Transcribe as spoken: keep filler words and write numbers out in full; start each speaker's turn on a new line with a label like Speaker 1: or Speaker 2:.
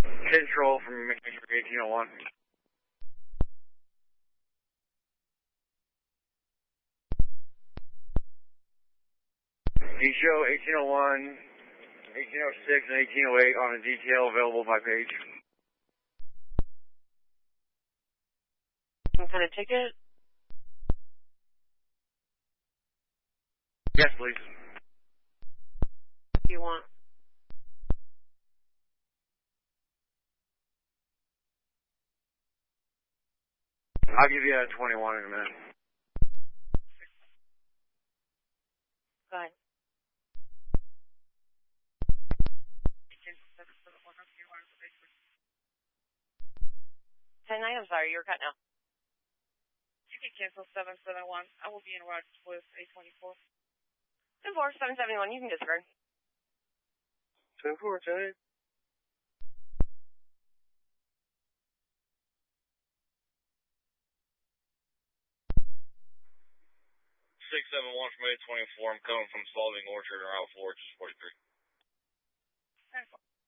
Speaker 1: Control from eighteen oh one. You show eighteen oh one, eighteen oh six, and eighteen oh eight on a detail available by page.
Speaker 2: Some kind of ticket?
Speaker 1: Yes, please.
Speaker 2: What do you want?
Speaker 1: I'll give you a twenty-one in a minute.
Speaker 2: Go ahead. ten nine, I'm sorry, you're cutting out.
Speaker 3: You can cancel seven seven one. I will be in Rogers with eight twenty-four.
Speaker 2: ten four, seven seven one, you can disregard.
Speaker 4: ten four, ten eight.
Speaker 5: six seven one from eight twenty-four. I'm coming from Spalding Orchard or Route four, which is forty-three.
Speaker 3: ten four.